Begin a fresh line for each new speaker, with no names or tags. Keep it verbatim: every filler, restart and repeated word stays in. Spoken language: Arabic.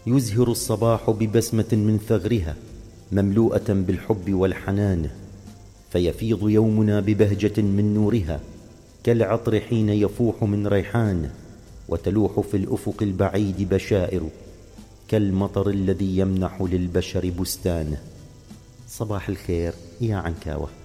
يزهر الصباح ببسمة من ثغرها مملوءة بالحب والحنان، فيفيض يومنا ببهجة من نورها كالعطر حين يفوح من ريحان، وتلوح في الأفق البعيد بشائر كالمطر الذي يمنح للبشر بستانه. صباح الخير يا عنكاوة.